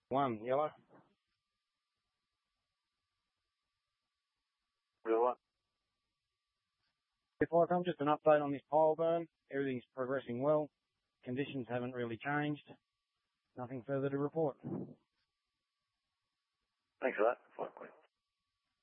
1, yellow. Real one. If I come, just an update on this pole burn. Everything's progressing well. Conditions haven't really changed. Nothing further to report. Thanks for that. Fine.